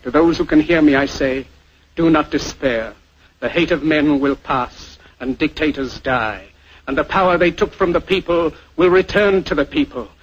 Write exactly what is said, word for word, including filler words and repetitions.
To those who can hear me, I say, do not despair. The hate of men will pass, and dictators die, and the power they took from the people will return to the people.